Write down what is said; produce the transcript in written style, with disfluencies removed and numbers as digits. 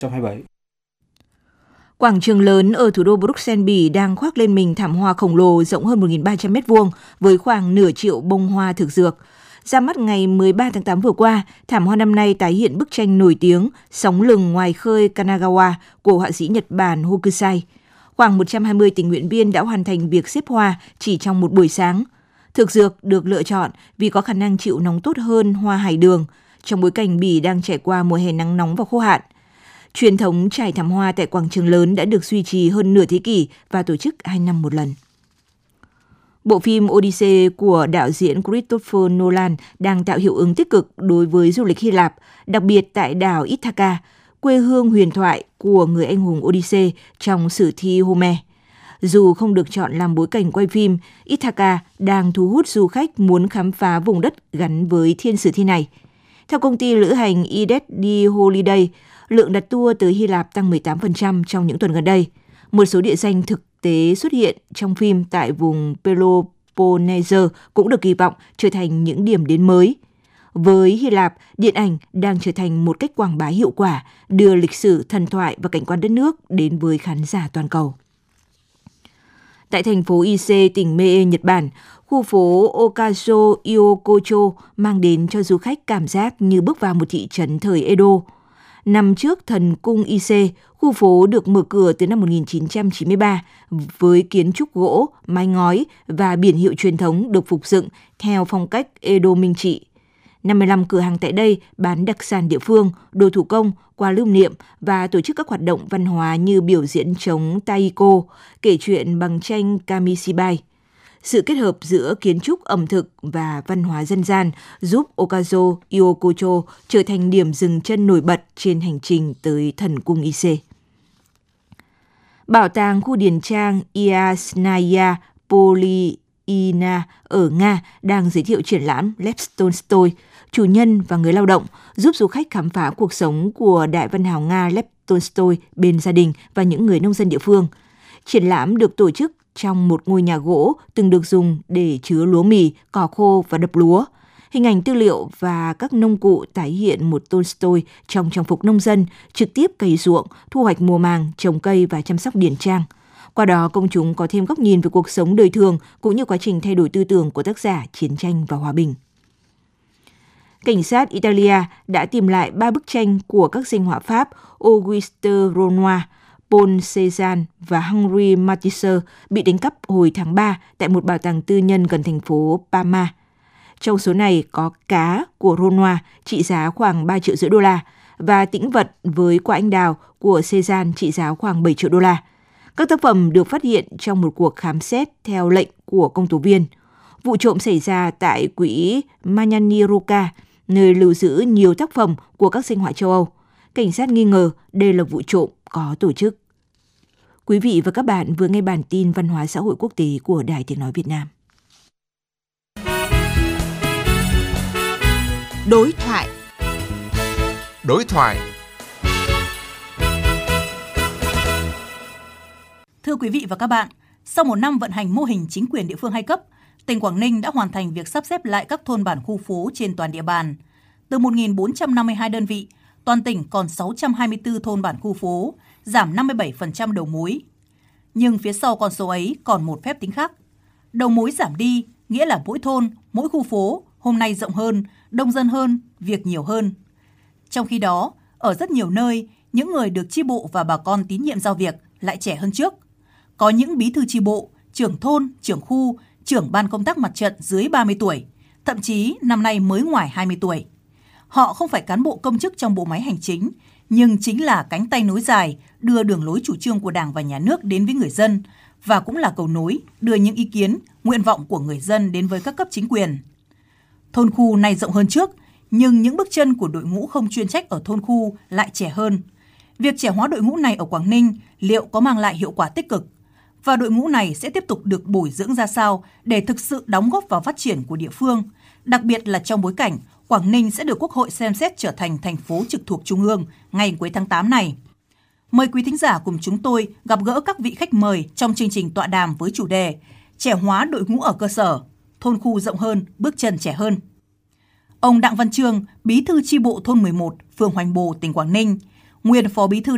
2027. Quảng trường lớn ở thủ đô Bruxelles, Bỉ đang khoác lên mình thảm hoa khổng lồ rộng hơn 1.300 m² với khoảng nửa triệu bông hoa thực dược. Ra mắt ngày 13 tháng 8 vừa qua, thảm hoa năm nay tái hiện bức tranh nổi tiếng Sóng lừng ngoài khơi Kanagawa của họa sĩ Nhật Bản Hokusai. Khoảng 120 tình nguyện viên đã hoàn thành việc xếp hoa chỉ trong một buổi sáng. Thực dược được lựa chọn vì có khả năng chịu nóng tốt hơn hoa hải đường, trong bối cảnh Bỉ đang trải qua mùa hè nắng nóng và khô hạn. Truyền thống trải thảm hoa tại quảng trường lớn đã được duy trì hơn nửa thế kỷ và tổ chức 2 năm một lần. Bộ phim Odyssey của đạo diễn Christopher Nolan đang tạo hiệu ứng tích cực đối với du lịch Hy Lạp, đặc biệt tại đảo Ithaca, quê hương huyền thoại của người anh hùng Odyssey trong sử thi Homer. Dù không được chọn làm bối cảnh quay phim, Ithaca đang thu hút du khách muốn khám phá vùng đất gắn với thiên sử thi này. Theo công ty lữ hành Ededi Holiday, lượng đặt tour tới Hy Lạp tăng 18% trong những tuần gần đây. Một số địa danh thực tế xuất hiện trong phim tại vùng Peloponnese cũng được kỳ vọng trở thành những điểm đến mới. Với Hy Lạp, điện ảnh đang trở thành một cách quảng bá hiệu quả, đưa lịch sử, thần thoại và cảnh quan đất nước đến với khán giả toàn cầu. Tại thành phố Ise, tỉnh Mie, Nhật Bản, khu phố Okazo Iokocho mang đến cho du khách cảm giác như bước vào một thị trấn thời Edo. Nằm trước thần cung Ise, khu phố được mở cửa từ năm 1993 với kiến trúc gỗ, mái ngói và biển hiệu truyền thống được phục dựng theo phong cách Edo Minh trị. 55 cửa hàng tại đây bán đặc sản địa phương, đồ thủ công, quà lưu niệm và tổ chức các hoạt động văn hóa như biểu diễn trống taiko, kể chuyện bằng tranh kamishibai. Sự kết hợp giữa kiến trúc, ẩm thực và văn hóa dân gian giúp Okazo Iokocho trở thành điểm dừng chân nổi bật trên hành trình tới thần cung Ise. Bảo tàng khu điển trang Yasnaya Polyina ở Nga đang giới thiệu triển lãm Lev Tolstoy, chủ nhân và người lao động, giúp du khách khám phá cuộc sống của đại văn hào Nga Lev Tolstoy bên gia đình và những người nông dân địa phương. Triển lãm được tổ chức trong một ngôi nhà gỗ từng được dùng để chứa lúa mì, cỏ khô và đập lúa. Hình ảnh tư liệu và các nông cụ tái hiện một Tolstoy trong trang phục nông dân, trực tiếp cày ruộng, thu hoạch mùa màng, trồng cây và chăm sóc điển trang. Qua đó, công chúng có thêm góc nhìn về cuộc sống đời thường cũng như quá trình thay đổi tư tưởng của tác giả chiến tranh và hòa bình. Cảnh sát Italia đã tìm lại 3 bức tranh của các danh họa Pháp Auguste Renoir, Paul Cézanne và Henri Matisse bị đánh cắp hồi tháng 3 tại một bảo tàng tư nhân gần thành phố Parma. Trong số này có cá của Renoir trị giá khoảng 3,5 triệu đô la và tĩnh vật với quả anh đào của Cézanne trị giá khoảng 7 triệu đô la. Các tác phẩm được phát hiện trong một cuộc khám xét theo lệnh của công tố viên. Vụ trộm xảy ra tại quỹ Magnani Rocca, nơi lưu giữ nhiều tác phẩm của các danh họa châu Âu. Cảnh sát nghi ngờ đây là vụ trộm có tổ chức. Quý vị và các bạn vừa nghe bản tin văn hóa xã hội quốc tế của Đài Tiếng nói Việt Nam. Đối thoại. Thưa quý vị và các bạn, sau một năm vận hành mô hình chính quyền địa phương 2 cấp, tỉnh Quảng Ninh đã hoàn thành việc sắp xếp lại các thôn bản khu phố trên toàn địa bàn. Từ 1.452 đơn vị, toàn tỉnh còn 624 thôn bản khu phố, giảm 57% đầu mối. Nhưng phía sau con số ấy còn một phép tính khác. Đầu mối giảm đi, nghĩa là mỗi thôn, mỗi khu phố hôm nay rộng hơn, đông dân hơn, việc nhiều hơn. Trong khi đó, ở rất nhiều nơi, những người được chi bộ và bà con tín nhiệm giao việc lại trẻ hơn trước. Có những bí thư chi bộ, trưởng thôn, trưởng khu, trưởng ban công tác mặt trận dưới 30 tuổi, thậm chí năm nay mới ngoài 20 tuổi. Họ không phải cán bộ công chức trong bộ máy hành chính, nhưng chính là cánh tay nối dài đưa đường lối chủ trương của Đảng và Nhà nước đến với người dân và cũng là cầu nối đưa những ý kiến, nguyện vọng của người dân đến với các cấp chính quyền. Thôn khu này rộng hơn trước, nhưng những bước chân của đội ngũ không chuyên trách ở thôn khu lại trẻ hơn. Việc trẻ hóa đội ngũ này ở Quảng Ninh liệu có mang lại hiệu quả tích cực? Và đội ngũ này sẽ tiếp tục được bồi dưỡng ra sao để thực sự đóng góp vào phát triển của địa phương, đặc biệt là trong bối cảnh Quảng Ninh sẽ được Quốc hội xem xét trở thành thành phố trực thuộc Trung ương ngày cuối tháng 8 này. Mời quý thính giả cùng chúng tôi gặp gỡ các vị khách mời trong chương trình tọa đàm với chủ đề Trẻ hóa đội ngũ ở cơ sở, thôn khu rộng hơn, bước chân trẻ hơn. Ông Đặng Văn Trương, Bí thư chi bộ thôn 11, phường Hoành Bồ, tỉnh Quảng Ninh, nguyên Phó Bí thư